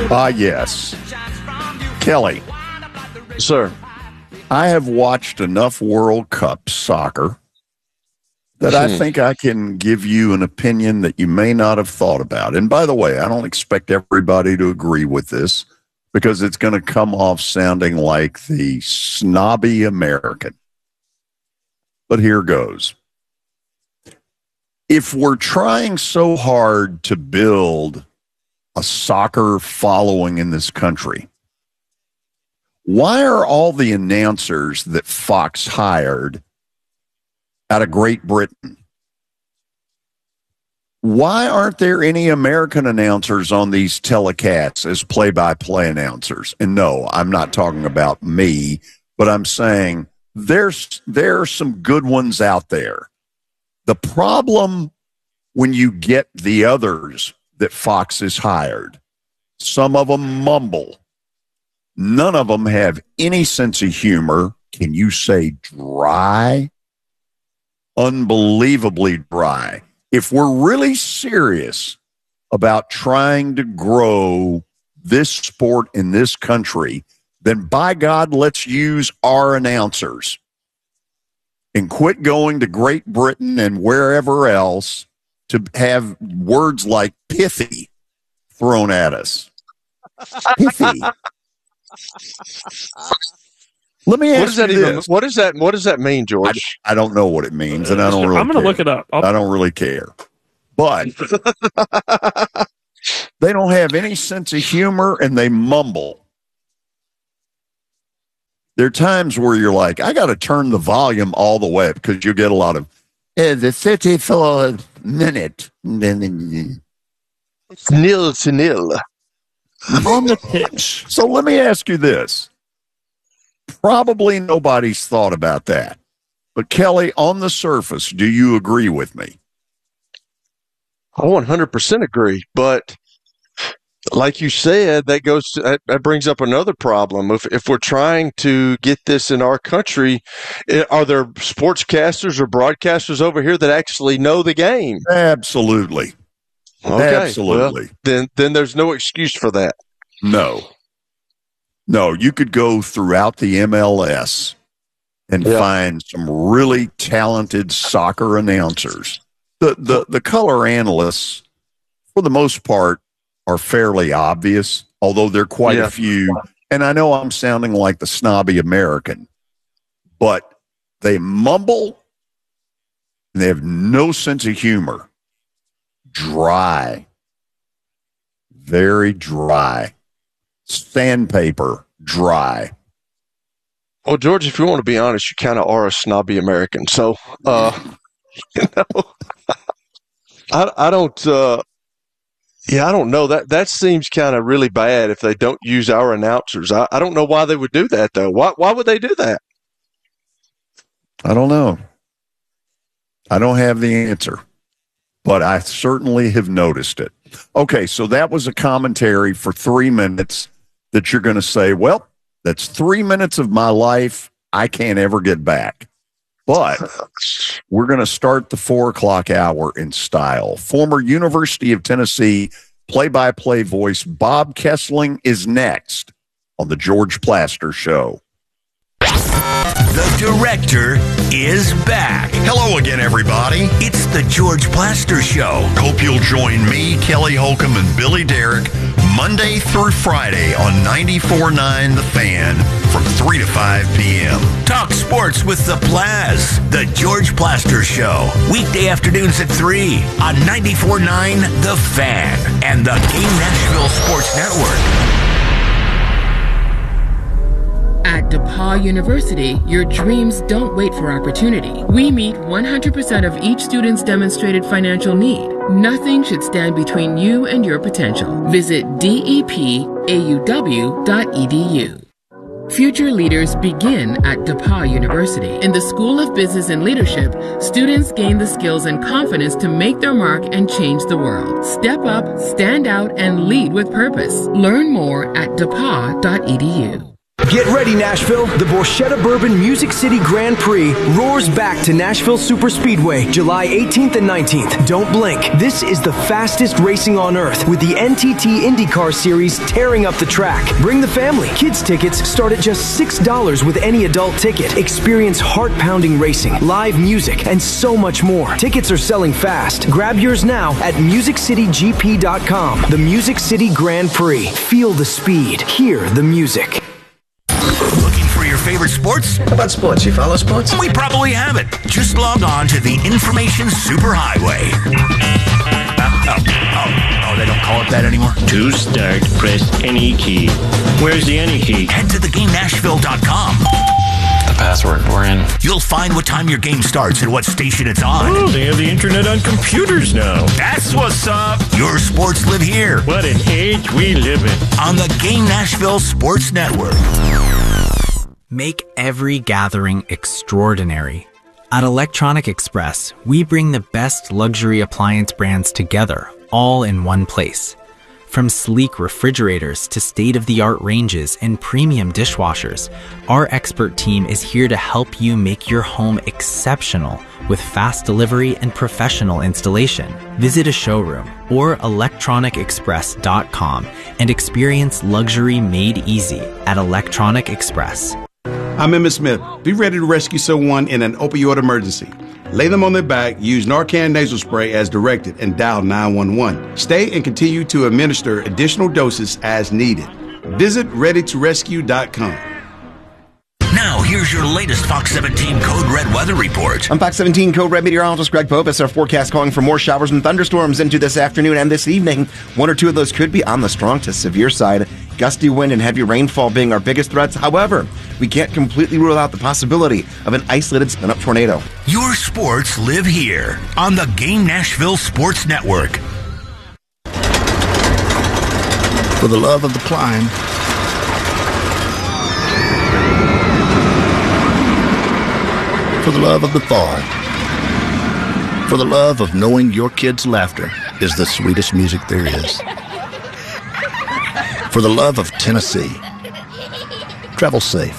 Yes. Kelly. Sir. I have watched enough World Cup soccer that I think I can give you an opinion that you may not have thought about. And by the way, I don't expect everybody to agree with this because it's going to come off sounding like the snobby American. But here goes. If we're trying so hard to build a soccer following in this country, why are all the announcers that Fox hired out of Great Britain? Why aren't there any American announcers on these telecasts as play-by-play announcers? And no, I'm not talking about me, but I'm saying there are some good ones out there. The problem when you get the others that Fox has hired, some of them mumble. None of them have any sense of humor. Can you say dry? Unbelievably dry. If we're really serious about trying to grow this sport in this country, then by God, let's use our announcers and quit going to Great Britain and wherever else to have words like pithy thrown at us. Pithy. Let me ask you this. What does that mean, George? I don't know what it means, and I don't really I'm going to look it up. I don't really care. But they don't have any sense of humor, and they mumble. There are times where you're like, I got to turn the volume all the way up because you get a lot of the 34th minute. It's 0-0. On the pitch. So let me ask you this. Probably nobody's thought about that. But Kelly, on the surface, do you agree with me? I 100% agree. But like you said, that brings up another problem. If we're trying to get this in our country, are there sportscasters or broadcasters over here that actually know the game? Absolutely. Okay. Absolutely. Well, then there's no excuse for that. No, you could go throughout the MLS and find some really talented soccer announcers. The color analysts, for the most part, are fairly obvious, although there are quite a few. And I know I'm sounding like the snobby American, but they mumble and they have no sense of humor. Dry. Very dry. Sandpaper, dry. Well, George, if you want to be honest, you kind of are a snobby American. So, I don't. I don't know. That seems kind of really bad if they don't use our announcers. I don't know why they would do that though. Why would they do that? I don't know. I don't have the answer, but I certainly have noticed it. Okay, so that was a commentary for 3 minutes that you're going to say, well, that's 3 minutes of my life I can't ever get back. But we're going to start the 4 o'clock hour in style. Former University of Tennessee play-by-play voice Bob Kessling is next on the George Plaster Show. The director is back. Hello again, everybody. It's the George Plaster Show. Hope you'll join me, Kelly Holcomb, and Billy Derrick Monday through Friday on 94.9 The Fan from 3 to 5 p.m. Talk sports with the Plaz. The George Plaster Show. Weekday afternoons at 3 on 94.9 The Fan and the Game Nashville Sports Network. At DePauw University, your dreams don't wait for opportunity. We meet 100% of each student's demonstrated financial need. Nothing should stand between you and your potential. Visit depauw.edu. Future leaders begin at DePauw University. In the School of Business and Leadership, students gain the skills and confidence to make their mark and change the world. Step up, stand out, and lead with purpose. Learn more at depaw.edu. Get ready, Nashville. The Borchetta Bourbon Music City Grand Prix roars back to Nashville Superspeedway, July 18th and 19th. Don't blink. This is the fastest racing on earth, with the NTT IndyCar Series tearing up the track. Bring the family. Kids tickets start at just $6 with any adult ticket. Experience heart-pounding racing, live music, and so much more. Tickets are selling fast. Grab yours now at MusicCityGP.com. The Music City Grand Prix. Feel the speed. Hear the music. Looking for your favorite sports? How about sports? You follow sports? We probably have it. Just log on to the Information Superhighway. They don't call it that anymore? To start, press any key. Where's the any key? Head to theGameNashville.com. The password, we're in. You'll find what time your game starts and what station it's on. Oh, they have the internet on computers now. That's what's up. Your sports live here. What an age we live in. On the Game Nashville Sports Network. Make every gathering extraordinary. At Electronic Express, we bring the best luxury appliance brands together, all in one place. From sleek refrigerators to state-of-the-art ranges and premium dishwashers, our expert team is here to help you make your home exceptional with fast delivery and professional installation. Visit a showroom or electronicexpress.com and experience luxury made easy at Electronic Express. I'm Emmett Smith. Be ready to rescue someone in an opioid emergency. Lay them on their back, use Narcan nasal spray as directed, and dial 911. Stay and continue to administer additional doses as needed. Visit ReadyToRescue.com. Now, here's your latest Fox 17 Code Red weather report. I'm Fox 17 Code Red meteorologist Greg Popus. Our forecast calling for more showers and thunderstorms into this afternoon and this evening. One or two of those could be on the strong to severe side. Gusty wind and heavy rainfall being our biggest threats. However, we can't completely rule out the possibility of an isolated spin-up tornado. Your sports live here on the Game Nashville Sports Network. For the love of the climb, for the love of the thaw, for the love of knowing your kids' laughter is the sweetest music there is. For the love of Tennessee. Travel safe.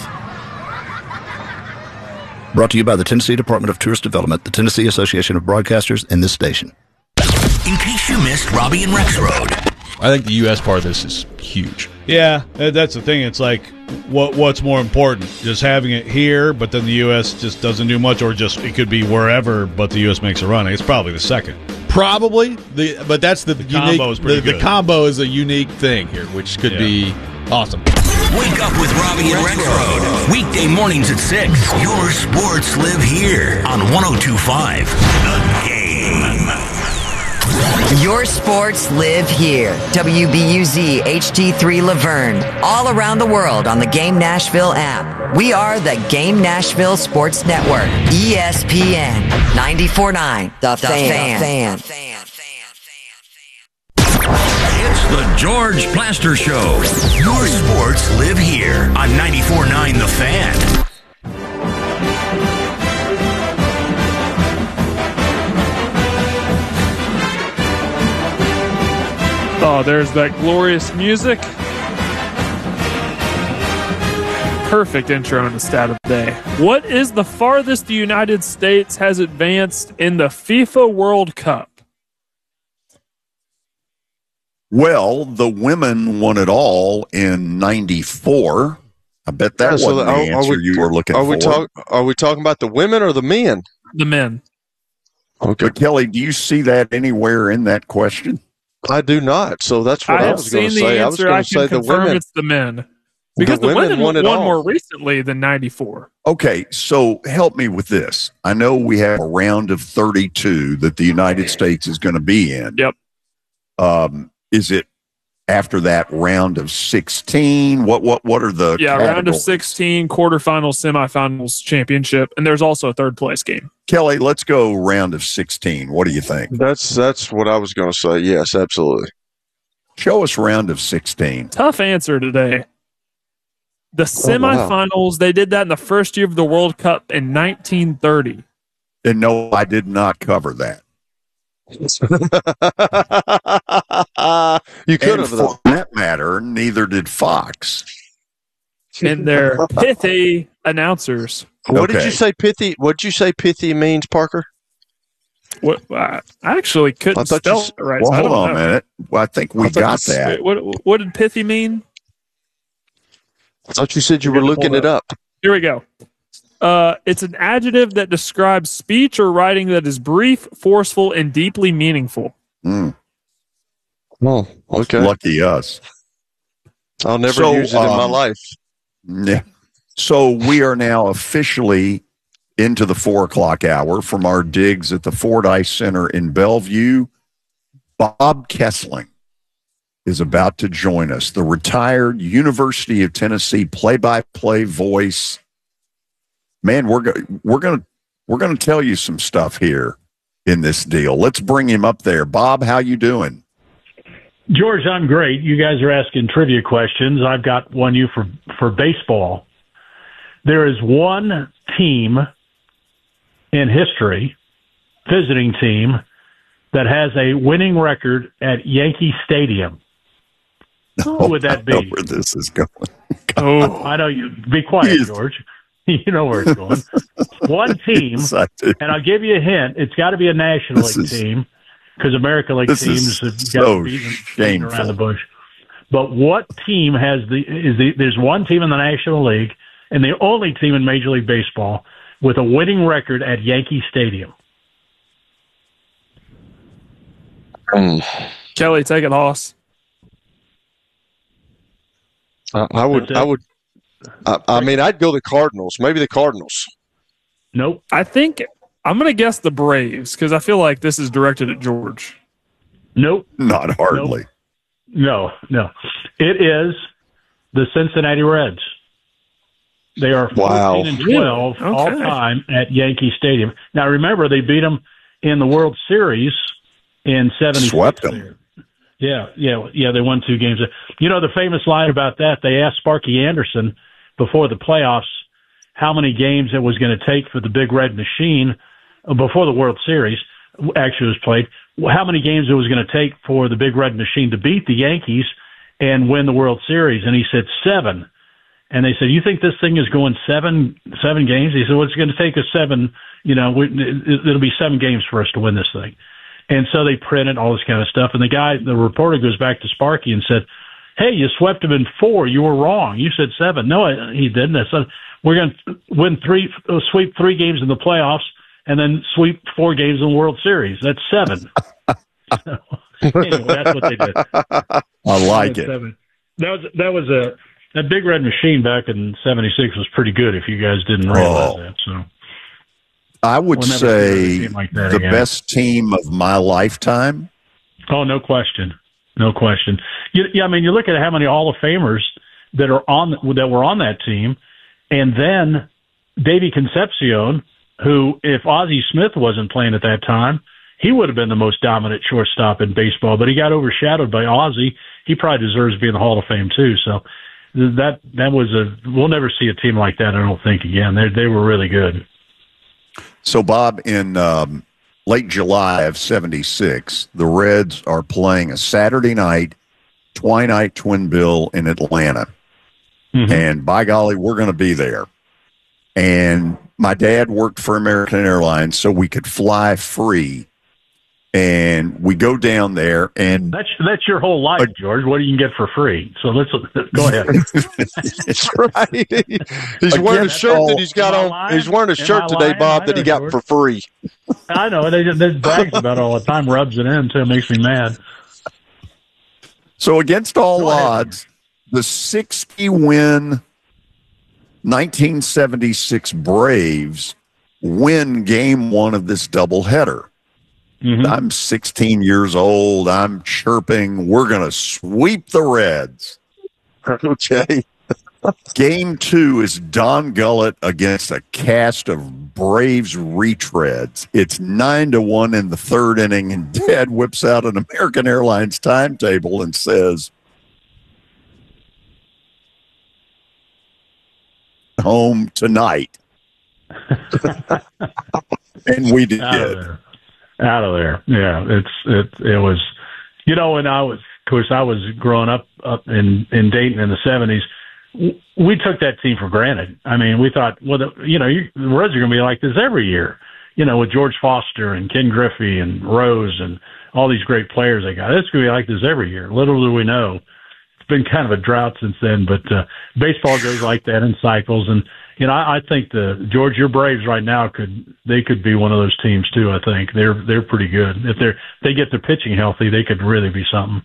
Brought to you by the Tennessee Department of Tourist Development, the Tennessee Association of Broadcasters, and this station. In case you missed Robbie and Rex Road. I think the U.S. part of this is huge. Yeah, that's the thing. It's like, what's more important? Just having it here, but then the U.S. just doesn't do much, or just it could be wherever, but the U.S. makes a run. It's probably the second. Probably, but that's the unique. Combo is pretty good. The combo is a unique thing here, which could be awesome. Wake up with Robbie and Rex Road. Weekday mornings at 6. Your sports live here on 102.5 The Game. Your sports live here. WBUZ HD3 Laverne. All around the world on the Game Nashville app. We are the Game Nashville Sports Network. ESPN 94.9 The Fan. It's the George Plaster Show. Your sports live here on 94.9 The Fan. Oh, there's that glorious music. Perfect intro in the stat of the day. What is the farthest the United States has advanced in the FIFA World Cup? Well, the women won it all in 94. I bet that wasn't the answer you were looking for. Are we talking about the women or the men? The men. Okay. But Kelly, do you see that anywhere in that question? I do not. So that's what I was going to say. I was going to say the women. It's the men. Because the women won more recently than 94. Okay, so help me with this. I know we have a round of 32 that the United States is going to be in. Yep. Is it after that round of 16? What are the categories? Round of 16, quarterfinals, semifinals, championship, and there's also a third place game. Kelly, let's go round of 16. What do you think? That's what I was going to say. Yes, absolutely. Show us round of 16. Tough answer today. The semifinals, They did that in the first year of the World Cup in 1930. And no, I did not cover that. You could have. For that matter, neither did Fox. and they're pithy announcers. What did you say pithy? What did you say pithy means, Parker? What I actually couldn't spell it right. Well, so hold on a minute. Well, I think we got that. What did pithy mean? I thought you said you were looking it up. Here we go. It's an adjective that describes speech or writing that is brief, forceful, and deeply meaningful. Mm. Oh, okay. Lucky us. I'll never use it in my life. Yeah. So we are now officially into the 4 o'clock hour from our digs at the Fordyce Center in Bellevue. Bob Kessling is about to join us, the retired University of Tennessee play-by-play voice. Man, we're going to tell you some stuff here in this deal. Let's bring him up there. Bob, how you doing? George, I'm great. You guys are asking trivia questions. I've got one for baseball. There is one team in history, visiting team, that has a winning record at Yankee Stadium. Who would that be? I know where this is going. Oh, I know you. Be quiet, George. You know where it's going. One team, and I'll give you a hint. It's got to be a National League team because American League teams have got to be around the bush. But what team has there's one team in the National League and the only team in Major League Baseball with a winning record at Yankee Stadium? Kelly, take it, Hoss. I mean, I'd go the Cardinals. Maybe the Cardinals. Nope. I think I'm going to guess the Braves because I feel like this is directed at George. Nope. Not hardly. Nope. No. It is the Cincinnati Reds. They are 14-12 all time at Yankee Stadium. Now, remember, they beat them in the World Series in 76. Swept them. Yeah. They won 2 games. You know the famous line about that? They asked Sparky Anderson before the playoffs how many games it was going to take for the Big Red Machine before the World Series actually was played. How many games it was going to take for the Big Red Machine to beat the Yankees and win the World Series? And he said 7. And they said, "You think this thing is going seven games?" He said, "Well, it's going to take us 7. You know, it'll be 7 games for us to win this thing." And so they printed all this kind of stuff. And the reporter goes back to Sparky and said, "Hey, you swept him in 4. You were wrong. You said 7. No, he didn't. I said, we're going to sweep 3 games in the playoffs and then sweep 4 games in the World Series. That's 7. So, anyway, that's what they did. I like it. 7. That Big Red Machine back in 76 was pretty good if you guys didn't realize that. So I would say the best team of my lifetime. Oh, no question. No question. I mean, you look at how many Hall of Famers that were on that team, and then Davey Concepcion, who, if Ozzie Smith wasn't playing at that time, he would have been the most dominant shortstop in baseball, but he got overshadowed by Ozzie. He probably deserves to be in the Hall of Fame too. So that was we'll never see a team like that, I don't think, again. They were really good. So, Bob, in late July of 76, the Reds are playing a Saturday night twilight twin bill in Atlanta. Mm-hmm. And by golly, we're going to be there. And my dad worked for American Airlines, so we could fly free. And we go down there, and that's your whole life, George. What do you get for free? So let's go ahead. That's right. He's wearing a shirt that he's got on. He's wearing a shirt today, Bob, that he got for free. I know. There's brags about it all the time. Rubs it in too. It makes me mad. So against all odds, the 60-win 1976 Braves win Game 1 of this doubleheader. Mm-hmm. I'm 16 years old. I'm chirping. We're going to sweep the Reds. Okay. Game 2 is Don Gullett against a cast of Braves retreads. It's 9-1 in the 3rd inning, and Dad whips out an American Airlines timetable and says, "Home tonight." And we did. Out of there. Yeah. It was, when I was growing up in Dayton in the 70s, we took that team for granted. I mean, we thought, well, the Reds are going to be like this every year, with George Foster and Ken Griffey and Rose and all these great players they got. It's going to be like this every year. Little do we know. It's been kind of a drought since then, but baseball goes like that in cycles. And, I think George, your Braves right now could be one of those teams too. I think they're pretty good. If they get their pitching healthy, they could really be something.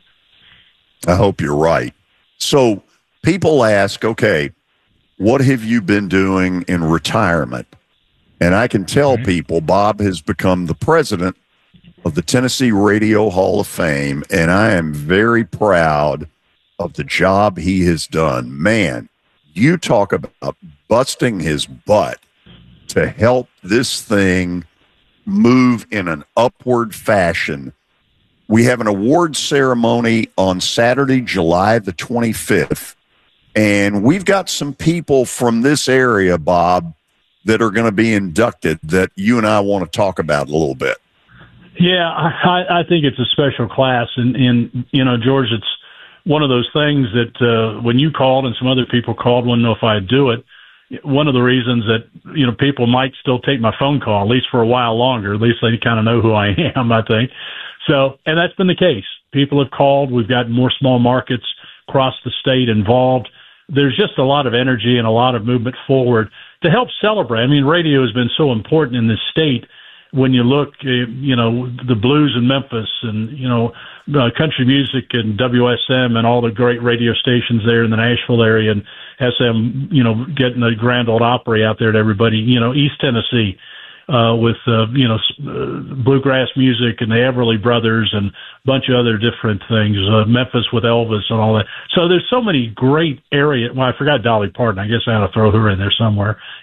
I hope you're right. So people ask, okay, what have you been doing in retirement? And I can tell people Bob has become the president of the Tennessee Radio Hall of Fame, and I am very proud of the job he has done. Man, you talk about busting his butt to help this thing move in an upward fashion. We have an awards ceremony on Saturday, July the 25th, and we've got some people from this area, Bob, that are going to be inducted that you and I want to talk about a little bit. Yeah, I think it's a special class. And George, it's one of those things that when you called and some other people called, wouldn't know if I'd do it. One of the reasons that, people might still take my phone call, at least for a while longer, at least they kind of know who I am, I think. So, and that's been the case. People have called. We've got more small markets across the state involved. There's just a lot of energy and a lot of movement forward to help celebrate. I mean, radio has been so important in this state. When you look, the blues in Memphis and, country music and WSM and all the great radio stations there in the Nashville area and SM, getting the Grand Ole Opry out there to everybody, East Tennessee with, bluegrass music and the Everly Brothers and a bunch of other different things, Memphis with Elvis and all that. So there's so many great area. Well, I forgot Dolly Parton. I guess I ought to throw her in there somewhere.